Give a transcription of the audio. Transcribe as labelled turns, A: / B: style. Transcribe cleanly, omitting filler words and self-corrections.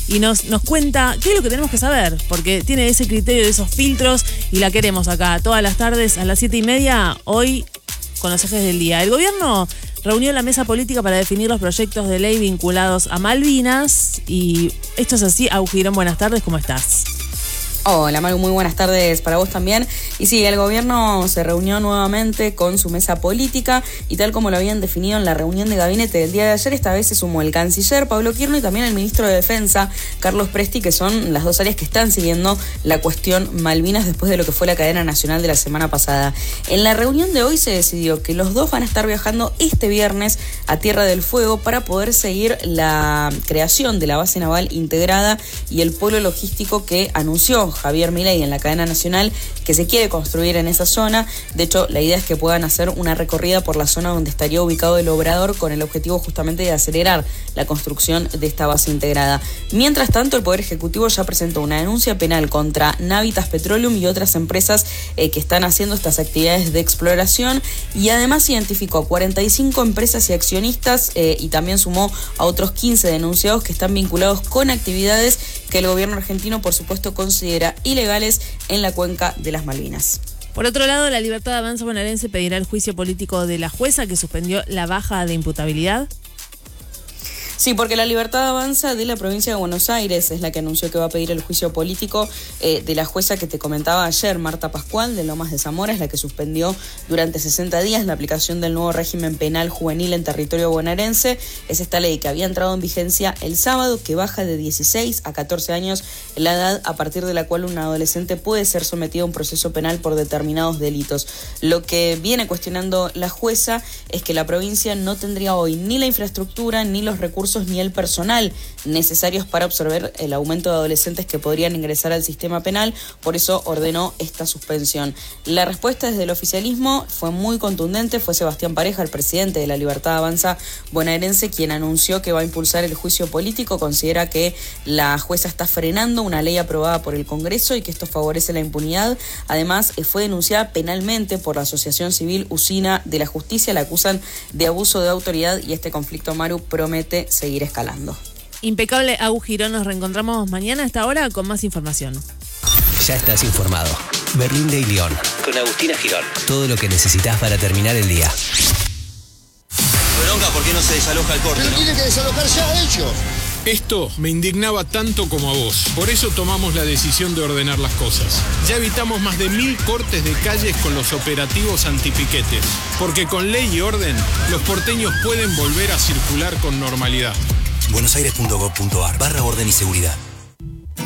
A: y nos cuenta qué es lo que tenemos que saber, porque tiene ese criterio de esos filtros y la queremos acá todas las tardes a las 7:30, hoy con los ejes del día. El gobierno reunió la mesa política para definir los proyectos de ley vinculados a Malvinas y esto es así. Agustín, buenas tardes, ¿cómo estás?
B: Hola Maru, muy buenas tardes para vos también. Y sí, el gobierno se reunió nuevamente con su mesa política y tal como lo habían definido en la reunión de gabinete del día de ayer, esta vez se sumó el canciller Pablo Quirno y también el ministro de Defensa Carlos Presti, que son las dos áreas que están siguiendo la cuestión Malvinas después de lo que fue la cadena nacional de la semana pasada. En la reunión de hoy se decidió que los dos van a estar viajando este viernes a Tierra del Fuego para poder seguir la creación de la base naval integrada y el polo logístico que anunció Javier Milei en la cadena nacional que se quiere construir en esa zona. De hecho, la idea es que puedan hacer una recorrida por la zona donde estaría ubicado el obrador con el objetivo justamente de acelerar la construcción de esta base integrada. Mientras tanto, el Poder Ejecutivo ya presentó una denuncia penal contra Navitas Petroleum y otras empresas que están haciendo estas actividades de exploración y además identificó a 45 empresas y accionistas y también sumó a otros 15 denunciados que están vinculados con actividades que el gobierno argentino, por supuesto, considera ilegales en la cuenca de las Malvinas.
A: Por otro lado, la Libertad Avanza bonaerense pedirá el juicio político de la jueza que suspendió la baja de imputabilidad.
B: Sí, porque la Libertad Avanza de la provincia de Buenos Aires es la que anunció que va a pedir el juicio político de la jueza que te comentaba ayer, Marta Pascual, de Lomas de Zamora, es la que suspendió durante 60 días la aplicación del nuevo régimen penal juvenil en territorio bonaerense. Es esta ley que había entrado en vigencia el sábado, que baja de 16 a 14 años la edad a partir de la cual un adolescente puede ser sometido a un proceso penal por determinados delitos. Lo que viene cuestionando la jueza es que la provincia no tendría hoy ni la infraestructura ni los recursos ni el personal necesarios para absorber el aumento de adolescentes que podrían ingresar al sistema penal, por eso ordenó esta suspensión. La respuesta desde el oficialismo fue muy contundente, fue Sebastián Pareja, el presidente de la Libertad Avanza bonaerense, quien anunció que va a impulsar el juicio político, considera que la jueza está frenando una ley aprobada por el Congreso y que esto favorece la impunidad. Además, fue denunciada penalmente por la Asociación Civil Usina de la Justicia, la acusan de abuso de autoridad y este conflicto, Maru, promete seguir escalando.
A: Impecable, Agus Girón, nos reencontramos mañana a esta hora con más información.
C: Ya estás informado. Berlín de León, con Agustina Girón. Todo lo que necesitas para terminar el día.
D: Bronca, ¿por qué no se desaloja el corte?
E: Pero tiene que desalojar ya ellos.
F: Esto me indignaba tanto como a vos. Por eso tomamos la decisión de ordenar las cosas. Ya evitamos más de 1000 cortes de calles con los operativos antipiquetes. Porque con ley y orden, los porteños pueden volver a circular con normalidad.
D: buenosaires.gov.ar/orden y seguridad.